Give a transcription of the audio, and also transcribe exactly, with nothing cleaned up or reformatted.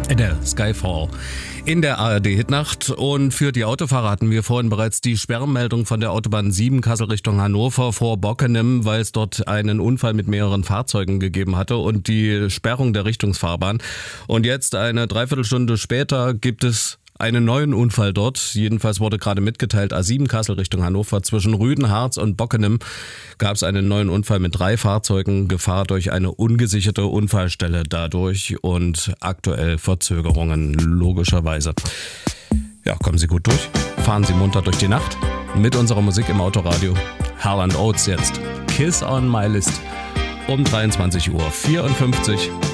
Adele, Skyfall in der A R D-Hitnacht. Und für die Autofahrer hatten wir vorhin bereits die Sperrmeldung von der Autobahn sieben Kassel Richtung Hannover vor Bockenem, weil es dort einen Unfall mit mehreren Fahrzeugen gegeben hatte und die Sperrung der Richtungsfahrbahn. Und jetzt, eine Dreiviertelstunde später, gibt es einen neuen Unfall dort. Jedenfalls wurde gerade mitgeteilt, A sieben Kassel Richtung Hannover. Zwischen Rüdenharz und Bockenem gab es einen neuen Unfall mit drei Fahrzeugen. Gefahr durch eine ungesicherte Unfallstelle dadurch und aktuell Verzögerungen, logischerweise. Ja, kommen Sie gut durch. Fahren Sie munter durch die Nacht mit unserer Musik im Autoradio. Hall and Oates jetzt. Kiss on my list. Um dreiundzwanzig Uhr vierundfünfzig.